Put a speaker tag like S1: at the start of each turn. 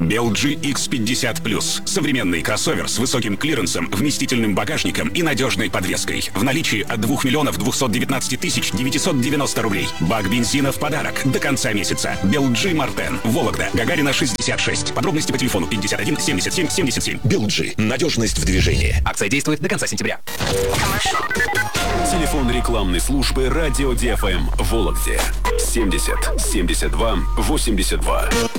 S1: Белджи X50+. Современный кроссовер с высоким клиренсом, вместительным багажником и надежной подвеской. В наличии от 2 миллионов 219 тысяч 990 рублей. Бак бензина в подарок до конца месяца. Белджи Мартен. Вологда. Гагарина 66. Подробности по телефону 51 77 77.
S2: Белджи. Надежность в движении.
S3: Акция действует до конца сентября.
S4: Телефон рекламной службы «Радио ДФМ» в Вологде. 70 72 82.